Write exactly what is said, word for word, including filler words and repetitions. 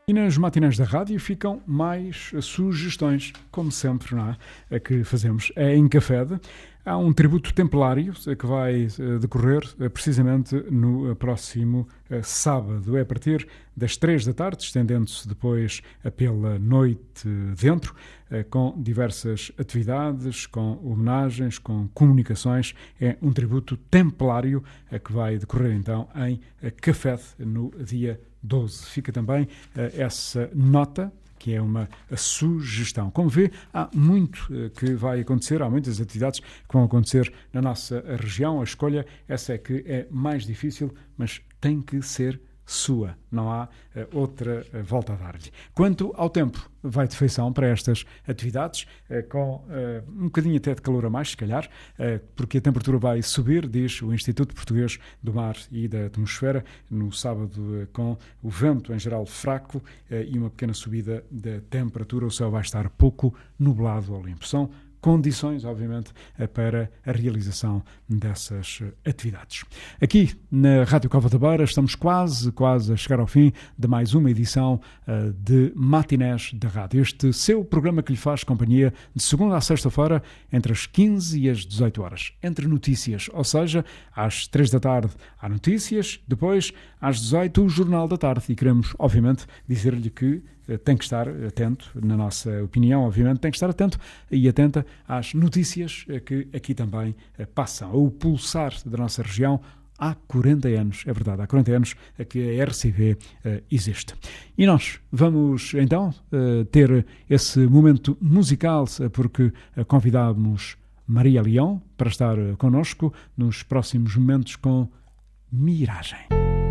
E nas matinés da rádio ficam mais sugestões, como sempre, não é? A que fazemos é em Café. Há um tributo templário que vai decorrer precisamente no próximo sábado. É a partir das três da tarde, estendendo-se depois pela noite dentro, com diversas atividades, com homenagens, com comunicações. É um tributo templário que vai decorrer então em Café no dia doze. Fica também essa nota, que é uma sugestão. Como vê, há muito que vai acontecer, há muitas atividades que vão acontecer na nossa região. A escolha, essa é que é mais difícil, mas tem que ser sua. Não há uh, outra uh, volta a dar-lhe. Quanto ao tempo, vai de feição para estas atividades, uh, com uh, um bocadinho até de calor a mais, se calhar, uh, porque a temperatura vai subir, diz o Instituto Português do Mar e da Atmosfera, no sábado, uh, com o vento em geral fraco uh, e uma pequena subida da temperatura. O céu vai estar pouco nublado ou limpo. São condições, obviamente, para a realização dessas atividades. Aqui na Rádio Cova da Beira estamos quase, quase a chegar ao fim de mais uma edição uh, de Matinés da Rádio. Este seu programa que lhe faz companhia de segunda a sexta-feira, entre as quinze e as dezoito horas. Entre notícias, ou seja, às três da tarde há notícias, depois às dezoito o Jornal da Tarde. E queremos, obviamente, dizer-lhe que tem que estar atento, na nossa opinião, obviamente, tem que estar atento e atenta às notícias que aqui também passam. O pulsar da nossa região há quarenta anos, é verdade, há quarenta anos que a R C V uh, existe. E nós vamos, então, uh, ter esse momento musical, porque uh, convidámos Maria Leão para estar uh, connosco nos próximos momentos com Miragem.